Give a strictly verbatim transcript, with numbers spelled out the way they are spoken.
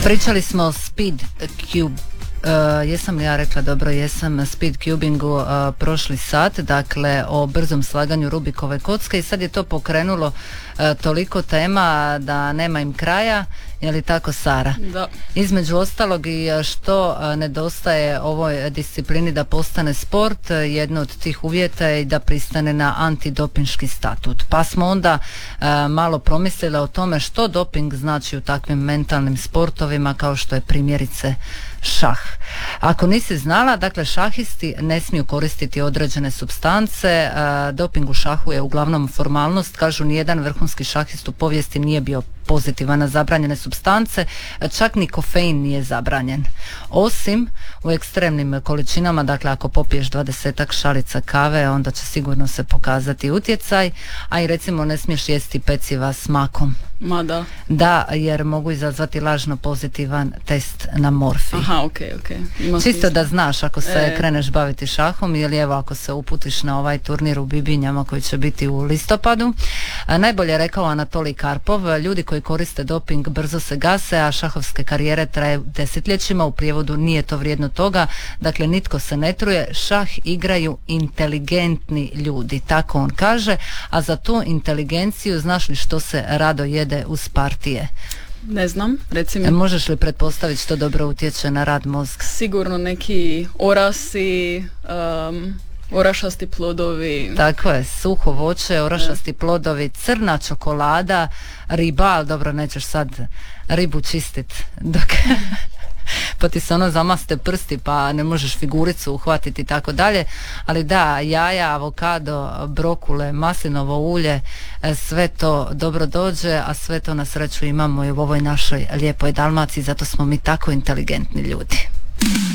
Pričali smo o Speed Cube. Uh, jesam li ja rekla dobro, jesam, Speed Cubingu uh, prošli sat, dakle o brzom slaganju Rubikove kocke, i sad je to pokrenulo uh, toliko tema da nema im kraja, je li tako, Sara? Da. Između ostalog i što uh, nedostaje ovoj disciplini da postane sport, uh, jedno od tih uvjeta je da pristane na antidopinški statut. Pa smo onda uh, malo promislili o tome što doping znači u takvim mentalnim sportovima kao što je primjerice šah. Ako nisi znala, dakle šahisti ne smiju koristiti određene supstance, doping u šahu je uglavnom formalnost, kažu nijedan vrhunski šahist u povijesti nije bio pozitivan na zabranjene supstance, čak ni kofein nije zabranjen. Osim u ekstremnim količinama, dakle ako popiješ dvadesetak šalica kave, onda će sigurno se pokazati utjecaj, a i recimo ne smiješ jesti peciva s makom. Ma da. Da, jer mogu izazvati lažno pozitivan test na morfij. Aha, okej, okay, okej. Okay. Čisto da znaš ako se e. kreneš baviti šahom, ili evo ako se uputiš na ovaj turnir u Bibinjama koji će biti u listopadu. A, najbolje je rekao Anatolij Karpov, ljudi koji koriste doping brzo se gase, a šahovske karijere traje desetljećima, u prijevodu nije to vrijedno toga, dakle nitko se ne truje, šah igraju inteligentni ljudi, tako on kaže, a za tu inteligenciju znaš li što se rado jede uz partije? Ne znam, recimo. Možeš li pretpostaviti što dobro utječe na rad mozga? Sigurno neki orasi, um, orašasti plodovi. Tako je, suho voće, orašasti plodovi, crna čokolada, riba, ali dobro, nećeš sad ribu čistit dok pa ti se ono zamaste prsti pa ne možeš figuricu uhvatiti i tako dalje, ali da, jaja, avokado, brokule, maslinovo ulje, sve to dobro dođe, a sve to na sreću imamo i u ovoj našoj lijepoj Dalmaciji, zato smo mi tako inteligentni ljudi.